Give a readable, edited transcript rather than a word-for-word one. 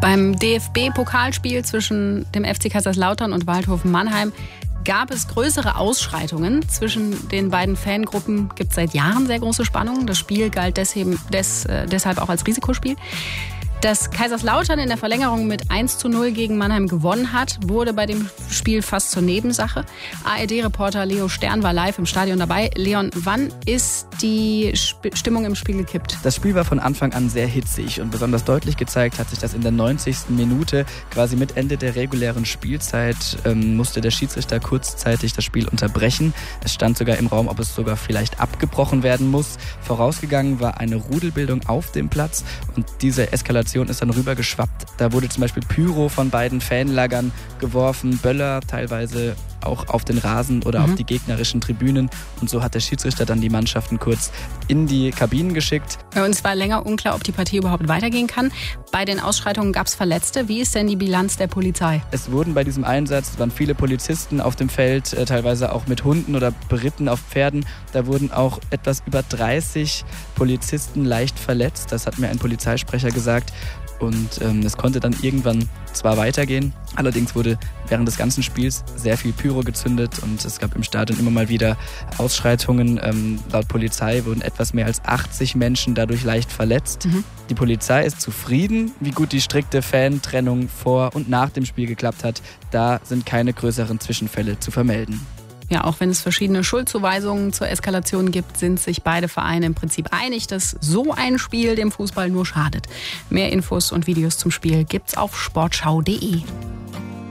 Beim DFB-Pokalspiel zwischen dem FC Kaiserslautern und Waldhofen Mannheim gab es größere Ausschreitungen. Zwischen den beiden Fangruppen gibt es seit Jahren sehr große Spannungen. Das Spiel galt deshalb auch als Risikospiel. Dass Kaiserslautern in der Verlängerung mit 1:0 gegen Mannheim gewonnen hat, wurde bei dem Spiel fast zur Nebensache. ARD-Reporter Leo Stern war live im Stadion dabei. Leon, wann ist die Stimmung im Spiel gekippt? Das Spiel war von Anfang an sehr hitzig und besonders deutlich gezeigt hat sich das in der 90. Minute. Quasi mit Ende der regulären Spielzeit musste der Schiedsrichter kurzzeitig das Spiel unterbrechen. Es stand sogar im Raum, ob es sogar vielleicht abgebrochen werden muss. Vorausgegangen war eine Rudelbildung auf dem Platz und diese Eskalation ist dann rübergeschwappt. Da wurde zum Beispiel Pyro von beiden Fanlagern geworfen, Böller teilweise auch auf den Rasen oder auf die gegnerischen Tribünen. Und so hat der Schiedsrichter dann die Mannschaften kurz in die Kabinen geschickt. Und es war länger unklar, ob die Partie überhaupt weitergehen kann. Bei den Ausschreitungen gab es Verletzte. Wie ist denn die Bilanz der Polizei? Es wurden bei diesem Einsatz, waren viele Polizisten auf dem Feld, teilweise auch mit Hunden oder beritten auf Pferden. Da wurden auch etwas über 30 Polizisten leicht verletzt. Das hat mir ein Polizeisprecher gesagt. Und es konnte dann irgendwann zwar weitergehen, allerdings wurde während des ganzen Spiels sehr viel Pyro gezündet und es gab im Stadion immer mal wieder Ausschreitungen. Laut Polizei wurden etwas mehr als 80 Menschen dadurch leicht verletzt. Die Polizei ist zufrieden, wie gut die strikte Fantrennung vor und nach dem Spiel geklappt hat. Da sind keine größeren Zwischenfälle zu vermelden. Ja, auch wenn es verschiedene Schuldzuweisungen zur Eskalation gibt, sind sich beide Vereine im Prinzip einig, dass so ein Spiel dem Fußball nur schadet. Mehr Infos und Videos zum Spiel gibt's auf sportschau.de.